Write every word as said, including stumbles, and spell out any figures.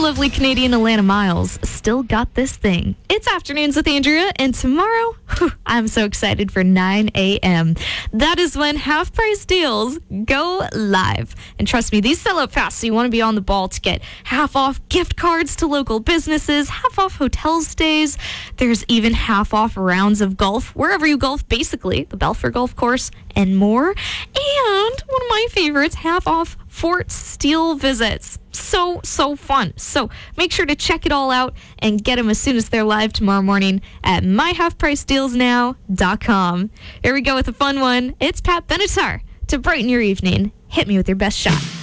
lovely Canadian Atlanta Miles still got this thing. It's Afternoons with Andrea, and tomorrow, whew, I'm so excited for nine a.m. That is when half-price deals go live. And trust me, these sell out fast, so you want to be on the ball to get half-off gift cards to local businesses, half-off hotel stays. There's even half-off rounds of golf, wherever you golf, basically, the Belfour Golf Course, and more. And one of my favorites, half-off Fort Steele visits. So, so fun. So make sure to check it all out and get them as soon as they're live tomorrow morning at my half price deals now dot com. Here we go with a fun one. It's Pat Benatar to brighten your evening. Hit me with your best shot.